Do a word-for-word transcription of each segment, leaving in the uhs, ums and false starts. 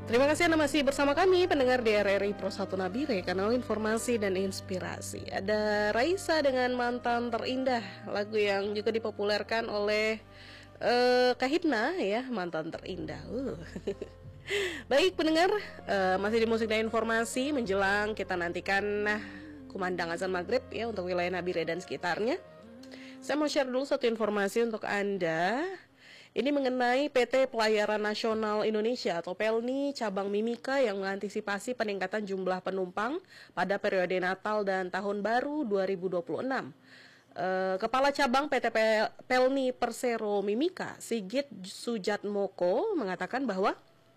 Terima kasih Anda masih bersama kami, pendengar D R R I Pro satu Nabire, kanal informasi dan inspirasi. Ada Raisa dengan Mantan Terindah, lagu yang juga dipopulerkan oleh uh, Kahitna ya, Mantan Terindah. Uh. Baik pendengar, uh, masih di musik dan informasi menjelang kita nantikan nah, kumandang azan maghrib ya untuk wilayah Nabire dan sekitarnya. Saya mau share dulu satu informasi untuk Anda. Ini mengenai P T Pelayaran Nasional Indonesia atau P E L N I cabang Mimika yang mengantisipasi peningkatan jumlah penumpang pada periode Natal dan Tahun Baru dua ribu dua puluh enam. E, Kepala Cabang P T P E L N I Persero Mimika, Sigit Sujatmoko, mengatakan bahwa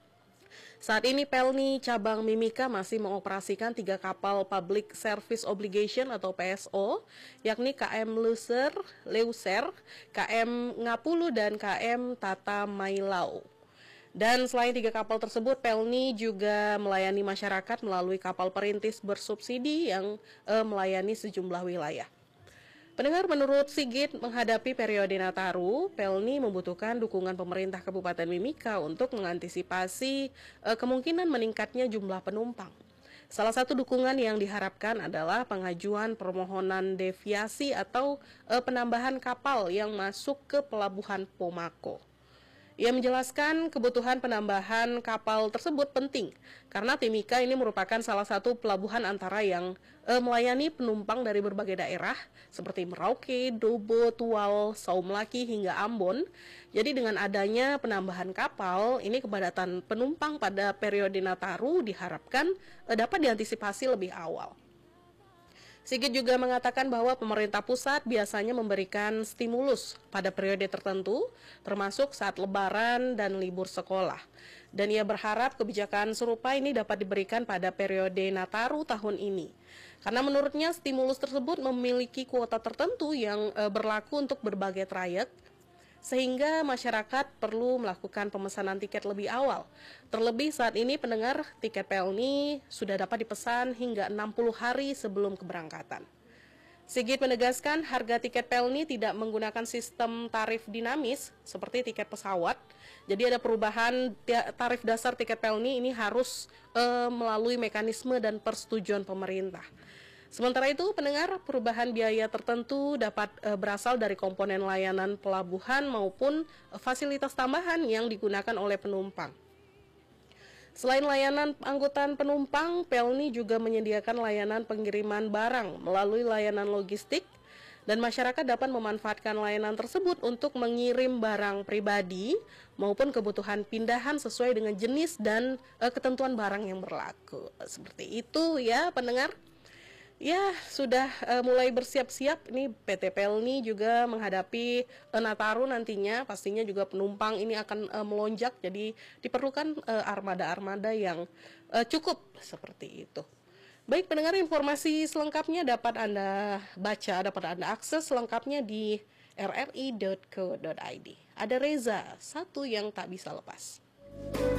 saat ini P E L N I cabang Mimika masih mengoperasikan tiga kapal Public Service Obligation atau P S O, yakni K M Leuser, Leuser, K M Ngapulu, dan K M Tata Mailau. Dan selain tiga kapal tersebut, P E L N I juga melayani masyarakat melalui kapal perintis bersubsidi yang eh, melayani sejumlah wilayah. Pendengar, menurut Sigit, menghadapi periode Nataru, P E L N I membutuhkan dukungan pemerintah Kabupaten Mimika untuk mengantisipasi uh, kemungkinan meningkatnya jumlah penumpang. Salah satu dukungan yang diharapkan adalah pengajuan permohonan deviasi atau uh, penambahan kapal yang masuk ke Pelabuhan Pomako. Ia menjelaskan kebutuhan penambahan kapal tersebut penting karena Timika ini merupakan salah satu pelabuhan antara yang e, melayani penumpang dari berbagai daerah seperti Merauke, Dobo, Tual, Saumlaki hingga Ambon. Jadi dengan adanya penambahan kapal, ini kepadatan penumpang pada periode Nataru diharapkan e, dapat diantisipasi lebih awal. Sigit juga mengatakan bahwa pemerintah pusat biasanya memberikan stimulus pada periode tertentu, termasuk saat lebaran dan libur sekolah. Dan ia berharap kebijakan serupa ini dapat diberikan pada periode Nataru tahun ini. Karena menurutnya stimulus tersebut memiliki kuota tertentu yang e, berlaku untuk berbagai trayek, sehingga masyarakat perlu melakukan pemesanan tiket lebih awal. Terlebih saat ini pendengar, tiket P E L N I sudah dapat dipesan hingga enam puluh hari sebelum keberangkatan. Sigit menegaskan harga tiket P E L N I tidak menggunakan sistem tarif dinamis seperti tiket pesawat. Jadi ada perubahan tarif dasar tiket P E L N I ini harus e, melalui mekanisme dan persetujuan pemerintah. Sementara itu, pendengar, perubahan biaya tertentu dapat e, berasal dari komponen layanan pelabuhan maupun e, fasilitas tambahan yang digunakan oleh penumpang. Selain layanan angkutan penumpang, P E L N I juga menyediakan layanan pengiriman barang melalui layanan logistik, dan masyarakat dapat memanfaatkan layanan tersebut untuk mengirim barang pribadi maupun kebutuhan pindahan sesuai dengan jenis dan e, ketentuan barang yang berlaku. Seperti itu ya, pendengar. Ya, sudah uh, mulai bersiap-siap nih P T P E L N I juga menghadapi uh, Nataru nantinya. Pastinya juga penumpang ini akan uh, melonjak, jadi diperlukan uh, armada-armada yang uh, cukup seperti itu. Baik pendengar, informasi selengkapnya dapat Anda baca, dapat Anda akses selengkapnya di r r i dot co dot i d. Ada Reza, satu yang tak bisa lepas.